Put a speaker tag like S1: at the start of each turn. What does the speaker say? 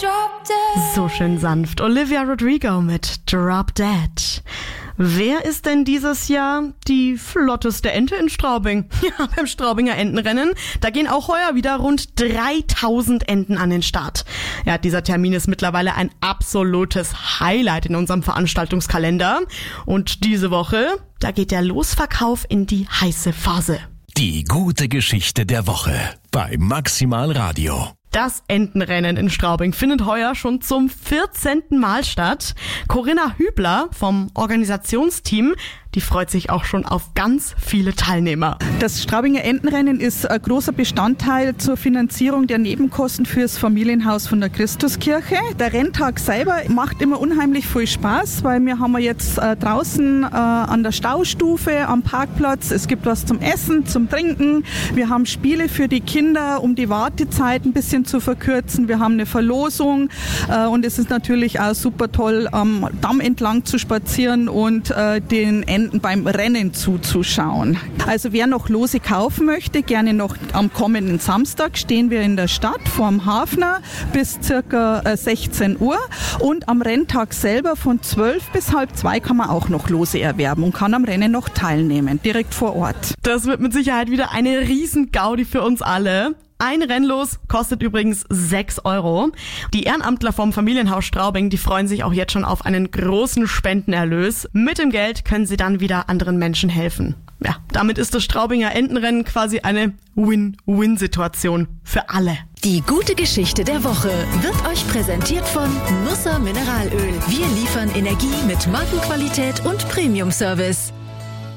S1: So schön sanft. Olivia Rodrigo mit Drop Dead. Wer ist denn dieses Jahr die flotteste Ente in Straubing? Ja, beim Straubinger Entenrennen, da gehen auch heuer wieder rund 3000 Enten an den Start. Ja, dieser Termin ist mittlerweile ein absolutes Highlight in unserem Veranstaltungskalender. Und diese Woche, da geht der Losverkauf in die heiße Phase.
S2: Die gute Geschichte der Woche bei Maximal Radio.
S1: Das Entenrennen in Straubing findet heuer schon zum 14. Mal statt. Corinna Hübler vom Organisationsteam, die freut sich auch schon auf ganz viele Teilnehmer.
S3: Das Straubinger Entenrennen ist ein großer Bestandteil zur Finanzierung der Nebenkosten fürs Familienhaus von der Christuskirche. Der Renntag selber macht immer unheimlich viel Spaß, weil wir haben jetzt draußen an der Staustufe am Parkplatz. Es gibt was zum Essen, zum Trinken. Wir haben Spiele für die Kinder, um die Wartezeit ein bisschen zu verkürzen. Wir haben eine Verlosung und es ist natürlich auch super toll, am Damm entlang zu spazieren und den Enten beim Rennen zuzuschauen. Also wer noch Lose kaufen möchte, gerne noch am kommenden Samstag stehen wir in der Stadt vorm Hafner bis circa 16 Uhr und am Renntag selber von 12 bis halb 2 kann man auch noch Lose erwerben und kann am Rennen noch teilnehmen, direkt vor Ort.
S1: Das wird mit Sicherheit wieder eine riesen Gaudi für uns alle. Ein Rennlos kostet übrigens 6 €. Die Ehrenamtler vom Familienhaus Straubing, die freuen sich auch jetzt schon auf einen großen Spendenerlös. Mit dem Geld können sie dann wieder anderen Menschen helfen. Ja, damit ist das Straubinger Entenrennen quasi eine Win-Win-Situation für alle.
S4: Die gute Geschichte der Woche wird euch präsentiert von Nusser Mineralöl. Wir liefern Energie mit Markenqualität und Premium-Service.